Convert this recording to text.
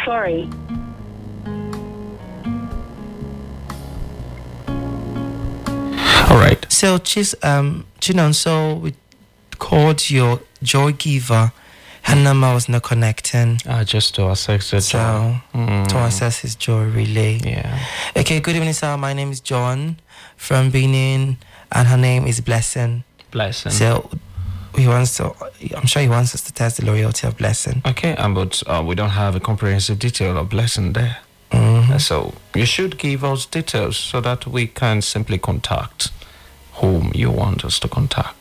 Sorry. All right. So, Chinon, so we called your joy giver. Her number was not connecting. Just to assess the joy. To assess his joy relay. Yeah. Okay, good evening, sir. My name is John from Benin, and her name is Blessing. Blessing. So I'm sure he wants us to test the loyalty of Blessing. Okay, but we don't have a comprehensive detail of Blessing there. So you should give us details so that we can simply contact whom you want us to contact.